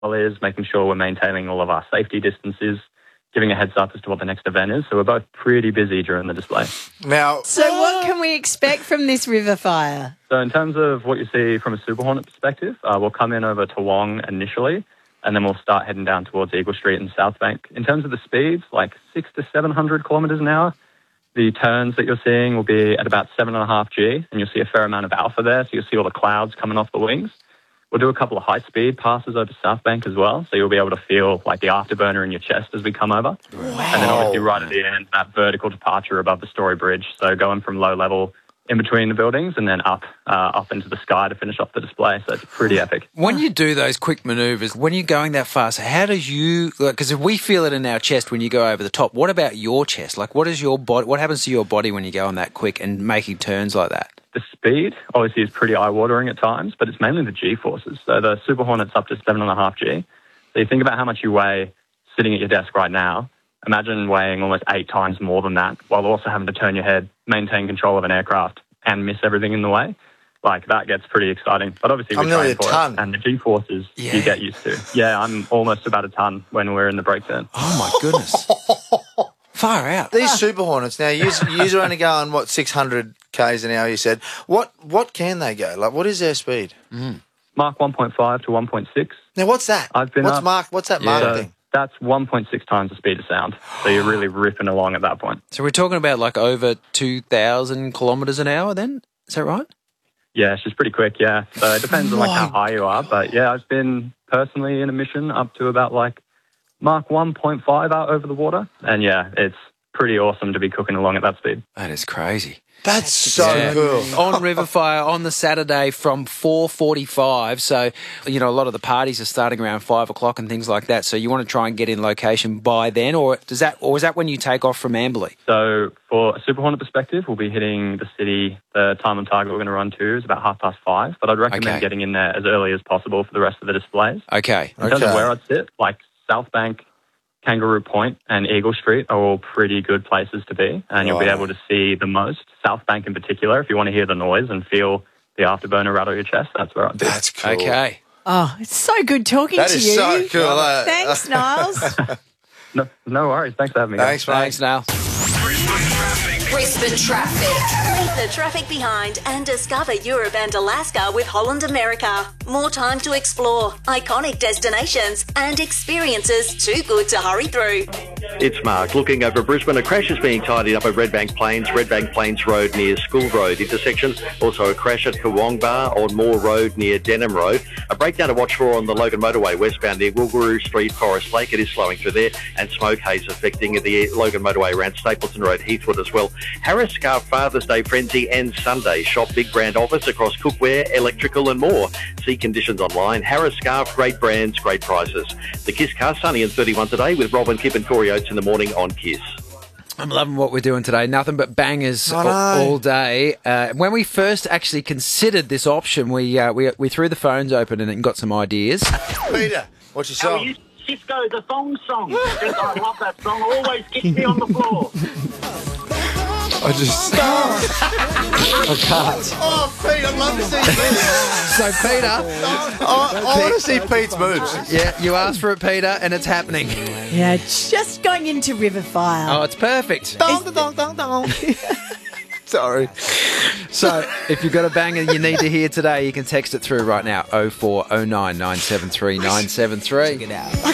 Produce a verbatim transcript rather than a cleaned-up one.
is, making sure we're maintaining all of our safety distances, giving a heads up as to what the next event is. So we're both pretty busy during the display. Now, So what can we expect from this river fire? So in terms of what you see from a Super Hornet perspective, uh, we'll come in over Toowong initially, and then we'll start heading down towards Eagle Street and South Bank. In terms of the speeds, like six to seven hundred kilometres an hour. The turns that you're seeing will be at about seven and a half G, and you'll see a fair amount of alpha there. So you'll see all the clouds coming off the wings. We'll do a couple of high-speed passes over South Bank as well, so you'll be able to feel like the afterburner in your chest as we come over. Wow. And then obviously right at the end, that vertical departure above the Story Bridge. So going from low level in between the buildings and then up uh, up into the sky to finish off the display. So it's pretty epic. When you do those quick manoeuvres, when you're going that fast, how does you, because if we feel it in our chest when you go over the top, what about your chest? Like what is your body, what happens to your body when you go on that quick and making turns like that? The speed obviously is pretty eye-watering at times, but it's mainly the G-forces. So the Super Hornet's up to seven and a half G. So you think about how much you weigh sitting at your desk right now. Imagine weighing almost eight times more than that while also having to turn your head, maintain control of an aircraft, and miss everything in the way. Like, that gets pretty exciting. But obviously we I'm nearly train a for ton. it. And the G-forces Yeah. you get used to. Yeah, I'm almost about a ton when we're in the breakdown. Oh, my goodness. Far out. These Super Hornets, now, you are only going, what, six hundred kays an hour, you said. What what can they go? Like, what is their speed? Mm. Mach one point five to one point six. Now, what's that? I've been what's up- Mark? What's that Yeah. Mark So thing? that's one point six times the speed of sound. So you're really ripping along at that point. So we're talking about like over two thousand kilometres an hour then? Is that right? Yeah, it's just pretty quick, yeah. So it depends on like how My high you are. But yeah, I've been personally in a mission up to about like Mach one point five out over the water. And yeah, it's pretty awesome to be cooking along at that speed. That is crazy. That's so Yeah. cool. On Riverfire on the Saturday from four forty-five. So, you know, a lot of the parties are starting around five o'clock and things like that. So you want to try and get in location by then, or does that, or is that when you take off from Amberley? So for a Super Hornet perspective, we'll be hitting the city. The time on target we're going to run to is about half past five. But I'd recommend Okay. getting in there as early as possible for the rest of the displays. Okay. In terms Okay. of where I'd sit, like South Bank, Kangaroo Point and Eagle Street are all pretty good places to be, and you'll be Right. able to see the most. South Bank in particular, if you want to hear the noise and feel the afterburner rattle your chest, that's where I'd be. That's cool. Okay. Oh, it's so good talking That to is you. so cool. Uh, Thanks, Niles. No, no worries. Thanks for having me. guys. Thanks, mate. Thanks, Niall. Brisbane Traffic. Leave the traffic behind and discover Europe and Alaska with Holland America. More time to explore, iconic destinations and experiences too good to hurry through. It's Mark. Looking over Brisbane, a crash is being tidied up at Redbank Plains, Redbank Plains Road near School Road intersection. Also a crash at Kawongbar on Moore Road near Denham Road. A breakdown to watch for on the Logan Motorway westbound near Woolgaroo Street, Forest Lake. It is slowing through there. And smoke haze affecting the Logan Motorway around Stapleton Road, Heathwood as well. Harris Scarf Father's Day Frenzy and Sunday. Shop Big Brand Office across cookware, electrical and more. See conditions online. Harris Scarf, great brands, great prices. The Kiss Car, sunny and thirty-one today with Robin Kipp and Corey Oates in the morning on Kiss. I'm loving what we're doing today. Nothing but bangers I all, know. all day. Uh, when we first actually considered this option, we, uh, we we threw the phones open and got some ideas. Peter, what's your How are song? you? Cisco, the thong song. I love that song. Always kick me on the floor. I just... I can't. Oh, Pete, I'd love to see Pete. So, Peter... I, I want to see Pete's moves. Yeah, you asked for it, Peter, and it's happening. Yeah, just going into river fire. Oh, it's perfect. Dong, dong, dong, dong. Sorry. So, if you've got a banger you need to hear today, you can text it through right now, oh four oh nine nine seven three nine seven three. Check it out.